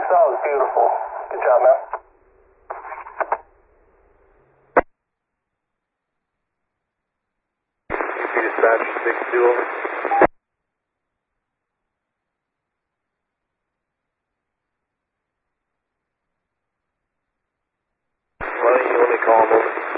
That was beautiful. Good job, man. Dispatch 6-2 over. Why don't you let me call him over?